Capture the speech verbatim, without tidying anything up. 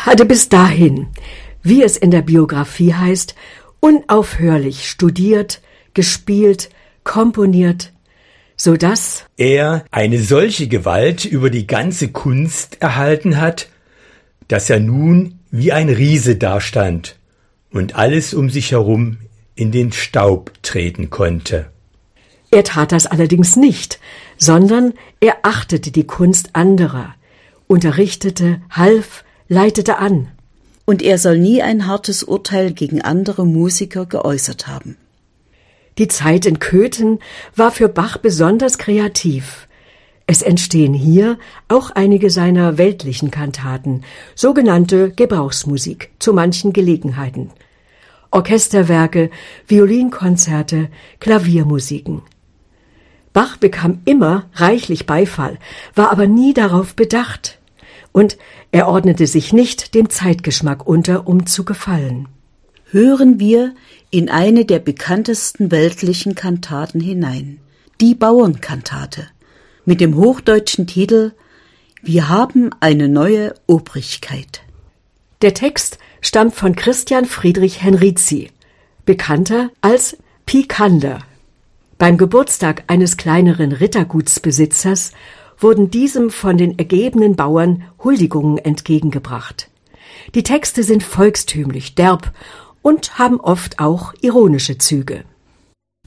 hatte bis dahin, wie es in der Biografie heißt, unaufhörlich studiert, gespielt, komponiert, so dass er eine solche Gewalt über die ganze Kunst erhalten hat, dass er nun wie ein Riese dastand und alles um sich herum in den Staub treten konnte. Er tat das allerdings nicht, sondern er achtete die Kunst anderer, unterrichtete, half, leitete an. Und er soll nie ein hartes Urteil gegen andere Musiker geäußert haben. Die Zeit in Köthen war für Bach besonders kreativ. Es entstehen hier auch einige seiner weltlichen Kantaten, sogenannte Gebrauchsmusik, zu manchen Gelegenheiten. Orchesterwerke, Violinkonzerte, Klaviermusiken. Bach bekam immer reichlich Beifall, war aber nie darauf bedacht. Und er ordnete sich nicht dem Zeitgeschmack unter, um zu gefallen. Hören wir in eine der bekanntesten weltlichen Kantaten hinein, die Bauernkantate, mit dem hochdeutschen Titel »Wir haben eine neue Obrigkeit«. Der Text stammt von Christian Friedrich Henrici, bekannter als Picander. Beim Geburtstag eines kleineren Rittergutsbesitzers wurden diesem von den ergebenen Bauern Huldigungen entgegengebracht. Die Texte sind volkstümlich, derb und haben oft auch ironische Züge.